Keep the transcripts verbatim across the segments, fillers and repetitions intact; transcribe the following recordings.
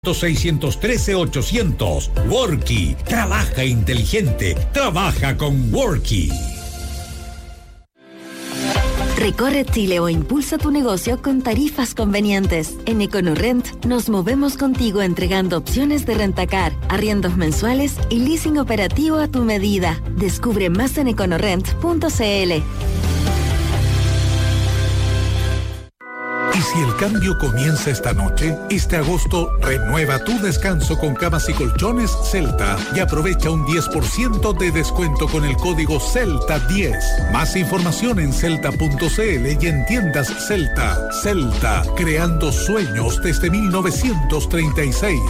seis uno tres, ochocientos. Worky. Trabaja inteligente. Trabaja con Worky. Recorre Chile o impulsa tu negocio con tarifas convenientes. En EconoRent nos movemos contigo entregando opciones de rentacar, arriendos mensuales y leasing operativo a tu medida. Descubre más en econorent punto c l. Y si el cambio comienza esta noche, este agosto renueva tu descanso con camas y colchones Celta y aprovecha un diez por ciento de descuento con el código Celta diez. Más información en celta punto c l y en tiendas Celta. Celta, creando sueños desde mil novecientos treinta y seis.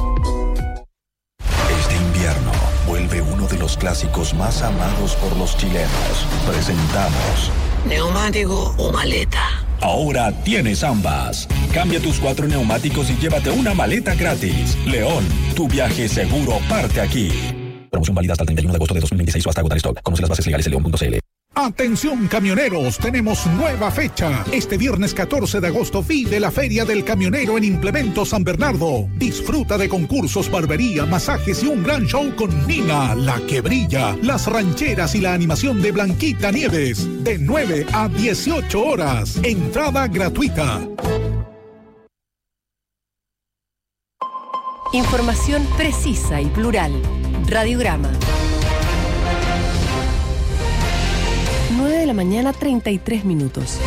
Este invierno vuelve uno de los clásicos más amados por los chilenos. Presentamos ¿neumático o maleta? Ahora tienes ambas. Cambia tus cuatro neumáticos y llévate una maleta gratis. León, tu viaje seguro parte aquí. Promoción válida hasta el treinta y uno de agosto de dos mil veintiséis o hasta agotar stock. Conoce las bases legales en león punto c l. Atención camioneros, tenemos nueva fecha. Este viernes catorce de agosto vive la Feria del Camionero en Implemento San Bernardo. Disfruta de concursos, barbería, masajes y un gran show con Nina, la que brilla, las rancheras y la animación de Blanquita Nieves. De nueve a dieciocho horas. Entrada gratuita. Información precisa y plural. Radiograma. nueve de la mañana, treinta y tres minutos.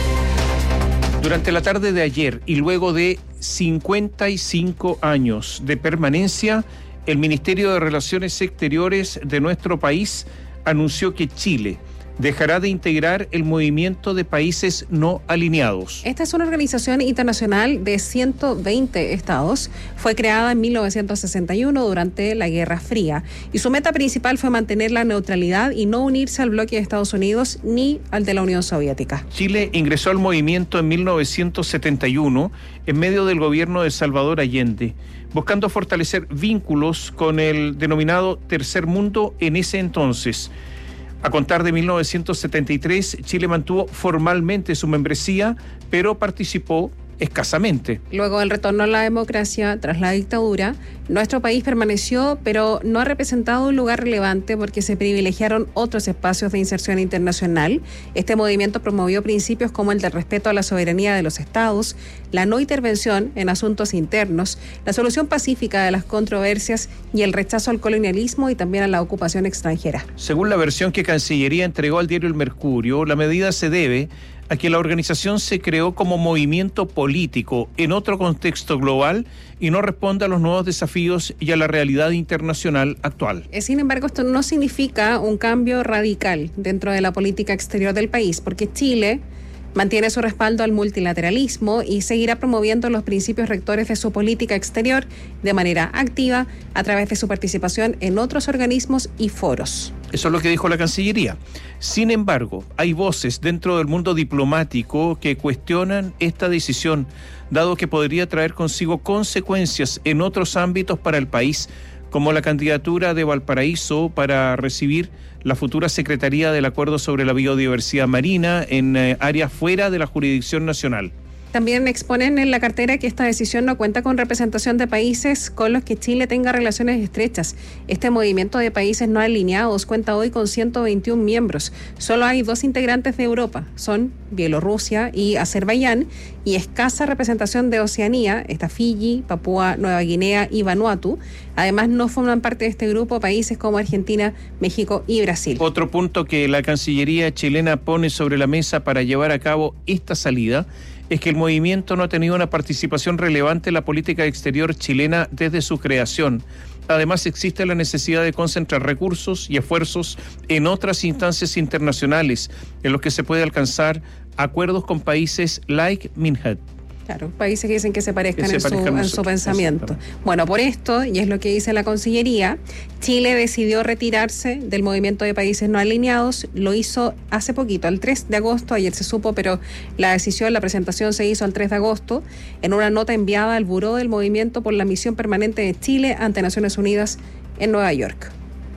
Durante la tarde de ayer y luego de cincuenta y cinco años de permanencia, el Ministerio de Relaciones Exteriores de nuestro país anunció que Chile dejará de integrar el movimiento de países no alineados. Esta es una organización internacional de ciento veinte estados. Fue creada en mil novecientos sesenta y uno durante la Guerra Fría y su meta principal fue mantener la neutralidad y no unirse al bloque de Estados Unidos ni al de la Unión Soviética. Chile ingresó al movimiento en mil novecientos setenta y uno en medio del gobierno de Salvador Allende, buscando fortalecer vínculos con el denominado Tercer Mundo en ese entonces. A contar de mil novecientos setenta y tres, Chile mantuvo formalmente su membresía, pero participó escasamente. Luego del retorno a la democracia tras la dictadura, nuestro país permaneció, pero no ha representado un lugar relevante porque se privilegiaron otros espacios de inserción internacional. Este movimiento promovió principios como el del respeto a la soberanía de los estados, la no intervención en asuntos internos, la solución pacífica de las controversias y el rechazo al colonialismo y también a la ocupación extranjera. Según la versión que Cancillería entregó al diario El Mercurio, la medida se debe a que la organización se creó como movimiento político en otro contexto global y no responde a los nuevos desafíos y a la realidad internacional actual. Sin embargo, esto no significa un cambio radical dentro de la política exterior del país, porque Chile mantiene su respaldo al multilateralismo y seguirá promoviendo los principios rectores de su política exterior de manera activa a través de su participación en otros organismos y foros. Eso es lo que dijo la Cancillería. Sin embargo, hay voces dentro del mundo diplomático que cuestionan esta decisión, dado que podría traer consigo consecuencias en otros ámbitos para el país, como la candidatura de Valparaíso para recibir la futura Secretaría del Acuerdo sobre la Biodiversidad Marina en eh, áreas fuera de la jurisdicción nacional. También exponen en la cartera que esta decisión no cuenta con representación de países con los que Chile tenga relaciones estrechas. Este movimiento de países no alineados cuenta hoy con ciento veintiún miembros. Solo hay dos integrantes de Europa, son Bielorrusia y Azerbaiyán, y escasa representación de Oceanía, está Fiji, Papúa Nueva Guinea y Vanuatu. Además, no forman parte de este grupo países como Argentina, México y Brasil. Otro punto que la Cancillería chilena pone sobre la mesa para llevar a cabo esta salida es que el movimiento no ha tenido una participación relevante en la política exterior chilena desde su creación. Además, existe la necesidad de concentrar recursos y esfuerzos en otras instancias internacionales en los que se puede alcanzar acuerdos con países like Minhet. Claro, países que dicen que se parezcan, que se en, parezcan su, en su pensamiento. Bueno, por esto, y es lo que dice la Cancillería, Chile decidió retirarse del movimiento de países no alineados. Lo hizo hace poquito, el tres de agosto, ayer se supo, pero la decisión, la presentación se hizo el tres de agosto, en una nota enviada al Buró del Movimiento por la Misión Permanente de Chile ante Naciones Unidas en Nueva York.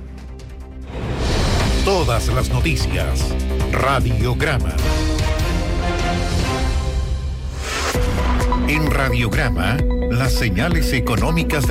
Todas las noticias. Radiograma. En Radiograma, Las señales económicas